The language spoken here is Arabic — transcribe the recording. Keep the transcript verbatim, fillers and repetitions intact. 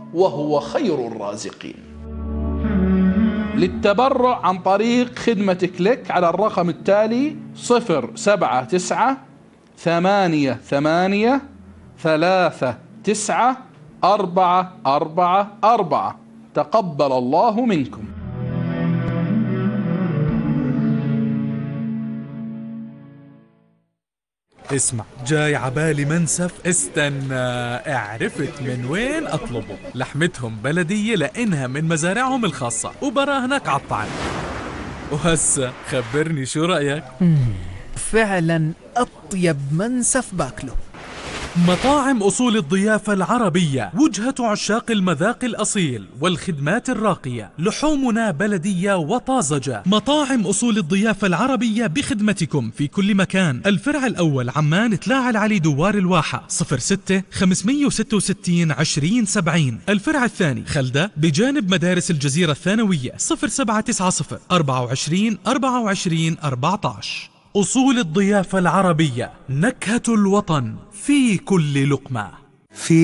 وهو خير الرازقين. للتبرع عن طريق خدمة كليك على الرقم التالي: صفر سبعة تسعة ثمانية ثمانية ثلاثة تسعة أربعة أربعة أربعة. تقبل الله منكم. اسمع، جاي عبالي منسف. استنى، اعرفت من وين اطلبه. لحمتهم بلدية لانها من مزارعهم الخاصة وبراهنك عالطعم. وهسا خبرني شو رأيك؟ فعلا أطيب منسف باكله. مطاعم أصول الضيافة العربية، وجهة عشاق المذاق الأصيل والخدمات الراقية. لحومنا بلدية وطازجة. مطاعم أصول الضيافة العربية بخدمتكم في كل مكان. الفرع الأول عمان تلاعة العلي دوار الواحة صفر ستة خمسمية وستة وستين عشرين سبعين. الفرع الثاني خلدة بجانب مدارس الجزيرة الثانوية صفر سبعة تسعة صفر أربعة وعشرين أربعة وعشرين أربعة عشر. أصول الضيافة العربية، نكهة الوطن في كل لقمة. في